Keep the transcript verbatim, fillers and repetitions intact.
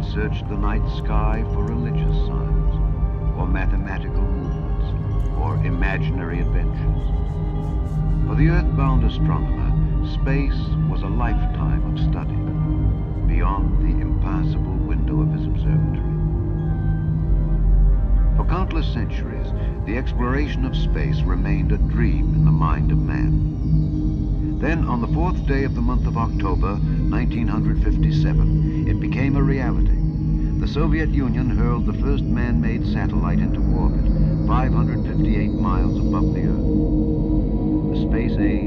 searched the night sky for religious signs, or mathematical movements, or imaginary adventures. For the earthbound astronomer, space was a lifetime of study, beyond the impassable window of his observatory. For countless centuries, the exploration of space remained a dream in the mind of man. Then, on the fourth day of the month of October, nineteen fifty-seven, it became a reality. The Soviet Union hurled the first man-made satellite into orbit, five hundred fifty-eight miles above the Earth. The space age